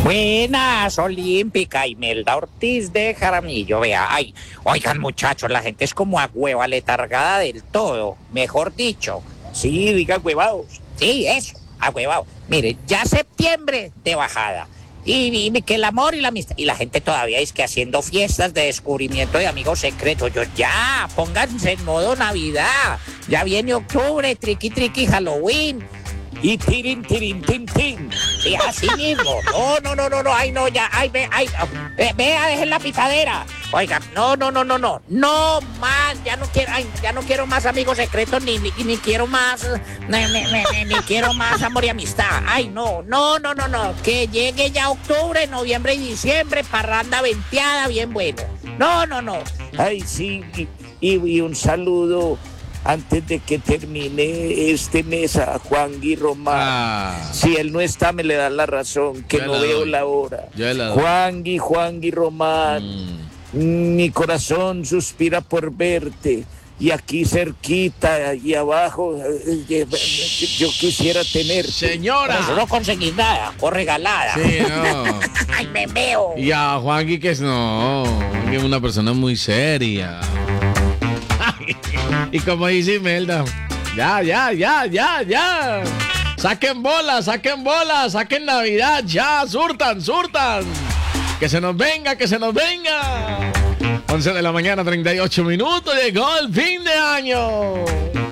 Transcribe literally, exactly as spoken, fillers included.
Buenas, Olímpica, Imelda Ortiz de Jaramillo. Vea, ay, oigan muchachos, la gente es como a hueva letargada del todo, mejor dicho. Sí, digan huevados. Sí, eso, a huevados. Mire, ya septiembre de bajada. Y, y que el amor y la amistad. Y la gente todavía es que haciendo fiestas de descubrimiento de amigos secretos. Yo, ya, pónganse en modo Navidad. Ya viene octubre, triqui triqui Halloween. Y tirin, tirin, tin, tin. Sí, así mismo. No, no, no, no, no. Ay, no, ya. Ay, ve, ay. Ve, vea, dejen la pitadera. Oiga, no, no, no, no, no. No más. Ya no quiero, ay, ya no quiero más amigos secretos, ni, ni, ni quiero más, ni, ni, ni, ni quiero más amor y amistad. Ay, no, no, no, no, no. Que llegue ya octubre, noviembre y diciembre, parranda venteada, bien bueno. No, no, no. Ay, sí, y, y, y un saludo antes de que termine este mes a Juan Gui Román. Ah. Si él no está, me le da la razón, que Yo no la veo doy. la hora. Yo la doy. Juan Gui, Juan Gui Román, Mm. mi corazón suspira por verte. Y aquí cerquita y abajo, eh, eh, yo quisiera tenerte. Señora. Pero no conseguís nada, o regalada. Sí, no. Ay, me veo. Y a Juanqui que es no, que es una persona muy seria. Y como dice Imelda, ya, ya, ya, ya, ya. Saquen bolas, saquen bolas, saquen Navidad, ya, surtan, surtan. Que se nos venga, que se nos venga. once de la mañana, treinta y ocho minutos, llegó el fin de año.